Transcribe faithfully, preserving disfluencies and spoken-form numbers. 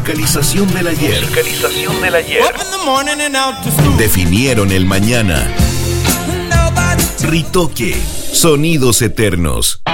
Musicalización del ayer. Musicalización del ayer. Definieron el mañana. Ritoque, sonidos eternos.